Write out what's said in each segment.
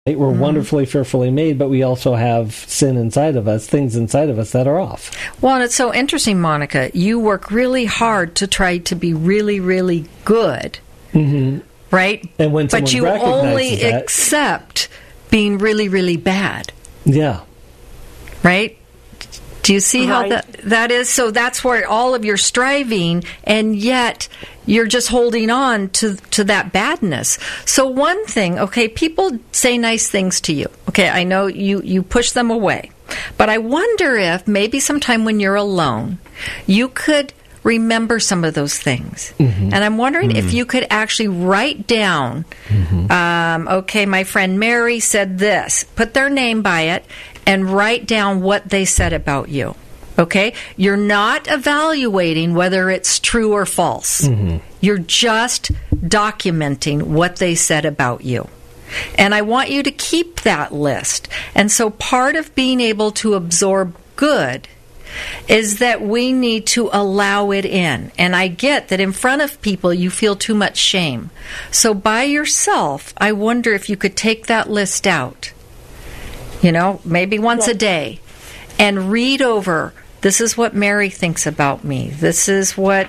We're wonderfully, fearfully made, but we also have sin inside of us, things inside of us that are off. Well, and it's so interesting, Monica. You work really hard to try to be really, really good, right? And when but you only accept being really, really bad. Yeah. Right? Do you see how that is? So that's where all of your striving, and yet you're just holding on to that badness. So one thing, okay, people say nice things to you. Okay, I know you push them away. But I wonder if maybe sometime when you're alone, you could remember some of those things. And I'm wondering if you could actually write down, okay, my friend Mary said this, put their name by it, and write down what they said about you. Okay? You're not evaluating whether it's true or false. You're just documenting what they said about you. And I want you to keep that list. And so part of being able to absorb good is that we need to allow it in. And I get that in front of people you feel too much shame. So by yourself, I wonder if you could take that list out. You know, maybe once a day, and read over, this is what Mary thinks about me. This is what,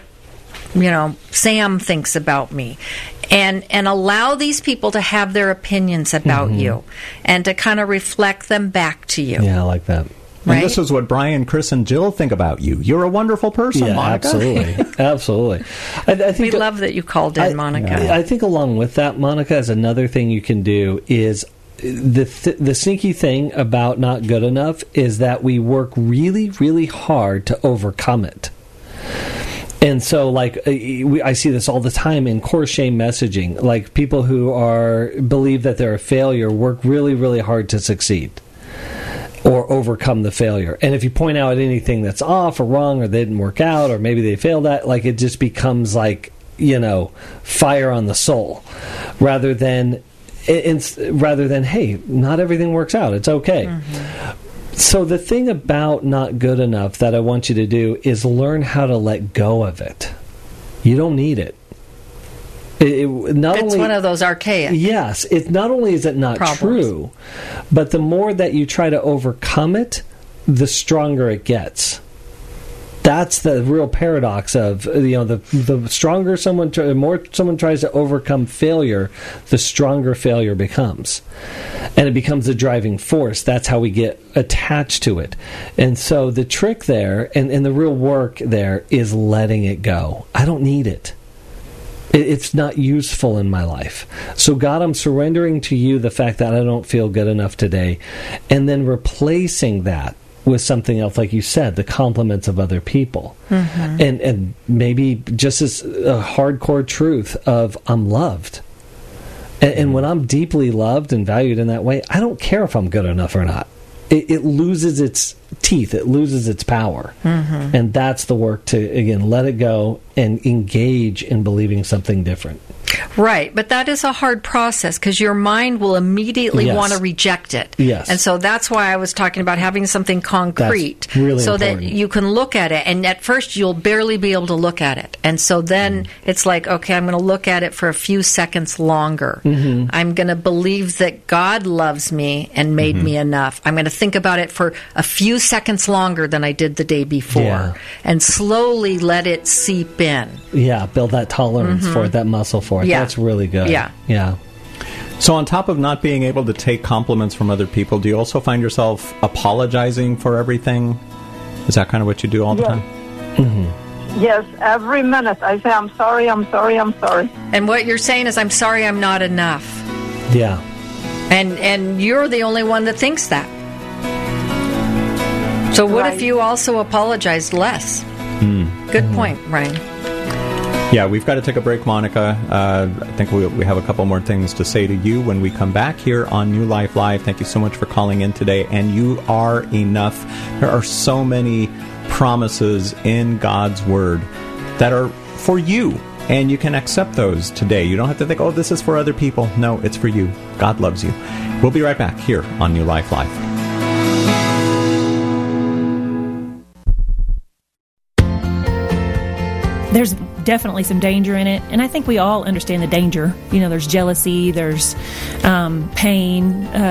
Sam thinks about me. And allow these people to have their opinions about you and to kind of reflect them back to you. Yeah, I like that. Right? And this is what Brian, Chris, and Jill think about you. You're a wonderful person, Monica. Absolutely. Absolutely. I think we love that you called in, Monica. I think along with that, Monica, is another thing you can do is the sneaky thing about not good enough is that we work really, really hard to overcome it. And so, I see this all the time in core shame messaging. Like, people who believe that they're a failure work really, really hard to succeed or overcome the failure. And if you point out anything that's off or wrong or they didn't work out or maybe they failed at, it just becomes fire on the soul rather than, hey, not everything works out. It's okay. So the thing about not good enough that I want you to do is learn how to let go of it. You don't need it. It's one of those archaic. Yes. It's not only is it not true, but the more that you try to overcome it, the stronger it gets. That's the real paradox of, the stronger the more someone tries to overcome failure, the stronger failure becomes. And it becomes a driving force. That's how we get attached to it. And so the trick there, and the real work there, is letting it go. I don't need it. It's not useful in my life. So God, I'm surrendering to you the fact that I don't feel good enough today, and then replacing that with something else, like you said, the compliments of other people. And maybe just as a hardcore truth of, I'm loved. And when I'm deeply loved and valued in that way, I don't care if I'm good enough or not. It loses its teeth. It loses its power. And that's the work to, again, let it go and engage in believing something different. Right, but that is a hard process because your mind will immediately want to reject it. Yes. And so that's why I was talking about having something concrete so that you can look at it. And at first, you'll barely be able to look at it. And so then it's like, okay, I'm going to look at it for a few seconds longer. I'm going to believe that God loves me and made me enough. I'm going to think about it for a few seconds longer than I did the day before and slowly let it seep in. Yeah, build that tolerance for it, that muscle for it. Yeah. That's really good. Yeah. So on top of not being able to take compliments from other people, do you also find yourself apologizing for everything? Is that kind of what you do all the time? Yes, every minute I say, I'm sorry, I'm sorry, I'm sorry. And what you're saying is, I'm sorry I'm not enough. Yeah. And you're the only one that thinks that. So what if you also apologized less? Good point, Ryan. Yeah, we've got to take a break, Monica. I think we have a couple more things to say to you when we come back here on New Life Live. Thank you so much for calling in today. And you are enough. There are so many promises in God's Word that are for you. And you can accept those today. You don't have to think, oh, this is for other people. No, it's for you. God loves you. We'll be right back here on New Life Live. There's definitely some danger in it, and I think we all understand the danger. There's jealousy, there's pain,